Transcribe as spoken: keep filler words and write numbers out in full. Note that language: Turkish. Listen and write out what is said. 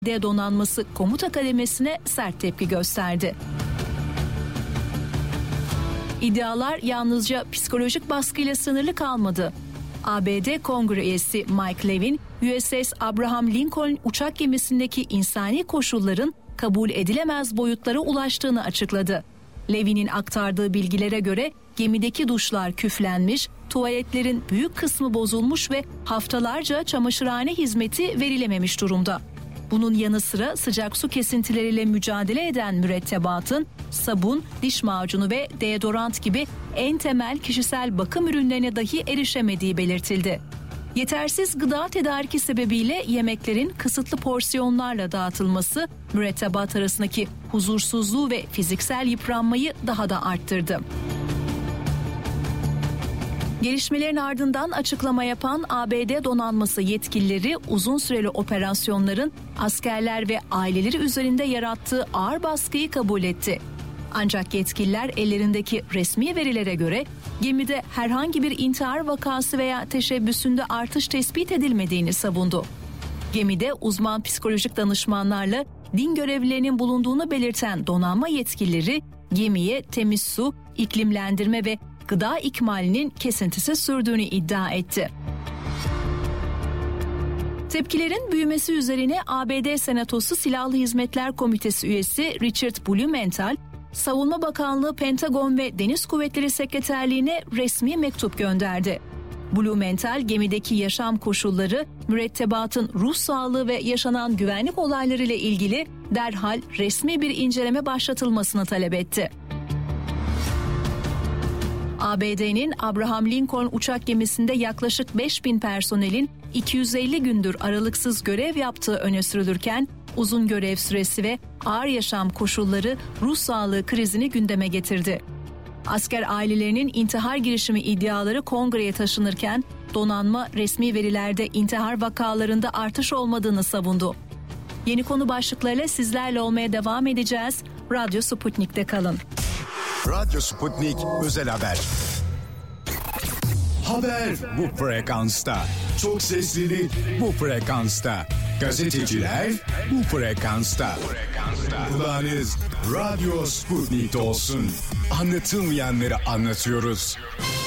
D Donanması Komuta Kademesi'ne sert tepki gösterdi. İddialar yalnızca psikolojik baskıyla sınırlı kalmadı. A B D Kongre üyesi Mike Levin, U S S Abraham Lincoln uçak gemisindeki insani koşulların kabul edilemez boyutlara ulaştığını açıkladı. Levin'in aktardığı bilgilere göre gemideki duşlar küflenmiş, tuvaletlerin büyük kısmı bozulmuş ve haftalarca çamaşırhane hizmeti verilememiş durumda. Bunun yanı sıra sıcak su kesintileriyle mücadele eden mürettebatın sabun, diş macunu ve deodorant gibi en temel kişisel bakım ürünlerine dahi erişemediği belirtildi. Yetersiz gıda tedariki sebebiyle yemeklerin kısıtlı porsiyonlarla dağıtılması mürettebat arasındaki huzursuzluğu ve fiziksel yıpranmayı daha da arttırdı. Gelişmelerin ardından açıklama yapan A B D donanması yetkilileri uzun süreli operasyonların askerler ve aileleri üzerinde yarattığı ağır baskıyı kabul etti. Ancak yetkililer ellerindeki resmi verilere göre gemide herhangi bir intihar vakası veya teşebbüsünde artış tespit edilmediğini savundu. Gemide uzman psikolojik danışmanlarla din görevlilerinin bulunduğunu belirten donanma yetkilileri gemiye temiz su, iklimlendirme ve gıda ikmalinin kesintisiz sürdüğünü iddia etti. Tepkilerin büyümesi üzerine A B D Senatosu Silahlı Hizmetler Komitesi üyesi Richard Blumenthal, Savunma Bakanlığı, Pentagon ve Deniz Kuvvetleri Sekreterliğine resmi mektup gönderdi. Blumenthal, gemideki yaşam koşulları, mürettebatın ruh sağlığı ve yaşanan güvenlik olayları ile ilgili derhal resmi bir inceleme başlatılmasını talep etti. A B D'nin Abraham Lincoln uçak gemisinde yaklaşık beş bin personelin iki yüz elli gündür aralıksız görev yaptığı öne sürülürken uzun görev süresi ve ağır yaşam koşulları ruh sağlığı krizini gündeme getirdi. Asker ailelerinin intihar girişimi iddiaları kongreye taşınırken donanma resmi verilerde intihar vakalarında artış olmadığını savundu. Yeni konu başlıklarıyla sizlerle olmaya devam edeceğiz. Radyo Sputnik'te kalın. Radyo Sputnik Özel Haber. Haber bu frekansta. Çok seslilik bu frekansta. Gazeteciler bu frekansta. Kulağınız Radyo Sputnik'te olsun. Anlatılmayanları anlatıyoruz.